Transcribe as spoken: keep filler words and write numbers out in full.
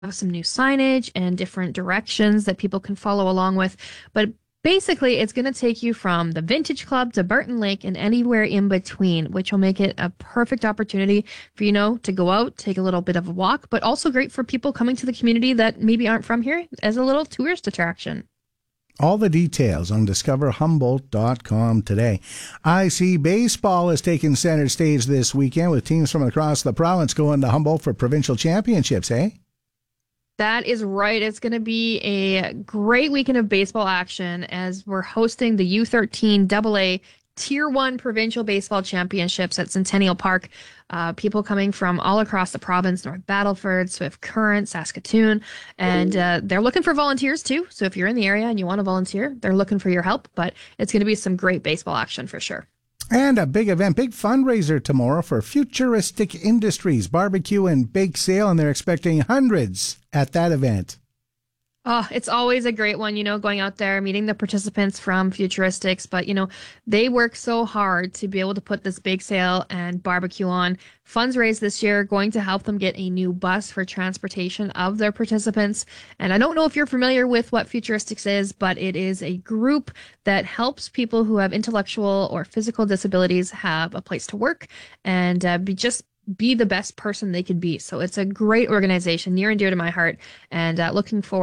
some new signage and different directions that people can follow along with. But basically, it's going to take you from the Vintage Club to Burton Lake and anywhere in between, which will make it a perfect opportunity for, you know, to go out, take a little bit of a walk, but also great for people coming to the community that maybe aren't from here as a little tourist attraction. All the details on discover humboldt dot com today. I see baseball is taking center stage this weekend with teams from across the province going to Humboldt for provincial championships, eh? That is right. It's going to be a great weekend of baseball action as we're hosting the U thirteen double A Tier one Provincial Baseball Championships at Centennial Park. Uh, people coming from all across the province, North Battleford, Swift Current, Saskatoon, and uh, they're looking for volunteers too. So if you're in the area and you want to volunteer, they're looking for your help, but it's going to be some great baseball action for sure. And a big event, big fundraiser tomorrow for Futuristic Industries barbecue and bake sale, and they're expecting hundreds at that event. Oh, it's always a great one, you know, going out there, meeting the participants from Futuristics. But, you know, they work so hard to be able to put this bake sale and barbecue on. Funds raised this year going to help them get a new bus for transportation of their participants. And I don't know if you're familiar with what Futuristics is, but it is a group that helps people who have intellectual or physical disabilities have a place to work and uh, be just be the best person they could be. So it's a great organization, near and dear to my heart, and uh, looking forward